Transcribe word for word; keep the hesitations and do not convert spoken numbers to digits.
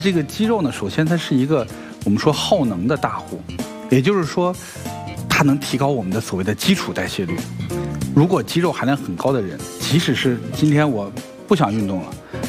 这个肌肉呢，首先它是一个我们说耗能的大户，也就是说，它能提高我们的所谓的基础代谢率。如果肌肉含量很高的人，即使是今天我不想运动了，